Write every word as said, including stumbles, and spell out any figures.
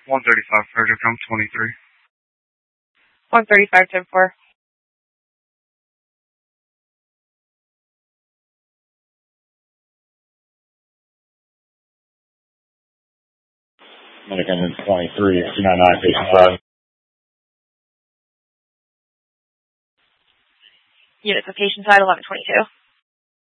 one thirty-five, Frederick, I'm twenty-three. one thirty-five, ten four. American twenty-three, two ninety-nine, patient five. Units of patient side, eleven twenty-two.